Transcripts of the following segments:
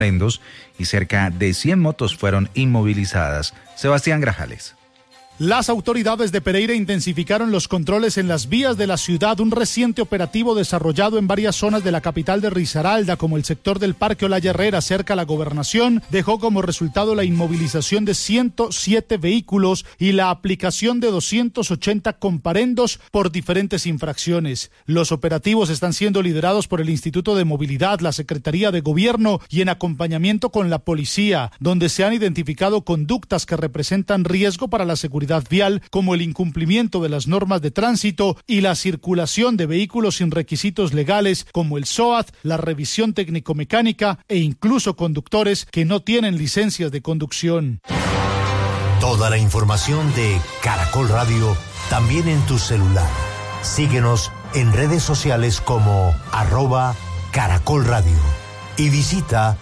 y cerca de 100 motos fueron inmovilizadas. Sebastián Grajales. Las autoridades de Pereira intensificaron los controles en las vías de la ciudad. Un reciente operativo desarrollado en varias zonas de la capital de Risaralda, como el sector del Parque Olaya Herrera, cerca a la Gobernación, dejó como resultado la inmovilización de 107 vehículos y la aplicación de 280 comparendos por diferentes infracciones. Los operativos están siendo liderados por el Instituto de Movilidad, la Secretaría de Gobierno y en acompañamiento con la policía, donde se han identificado conductas que representan riesgo para la seguridad vial, como el incumplimiento de las normas de tránsito y la circulación de vehículos sin requisitos legales, como el SOAT, la revisión técnico-mecánica e incluso conductores que no tienen licencias de conducción. Toda la información de Caracol Radio también en tu celular. Síguenos en redes sociales como @Caracol Radio y visita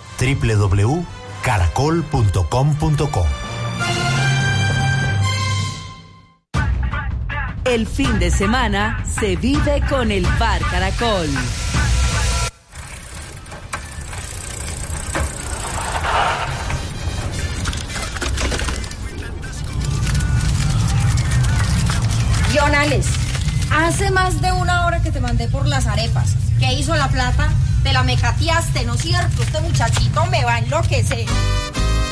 www.caracol.com.co. El fin de semana se vive con el Bar Caracol. Jonales, hace más de una hora que te mandé por las arepas. ¿Qué hizo la plata? Te la mecateaste, ¿no es cierto? Este muchachito me va a enloquecer.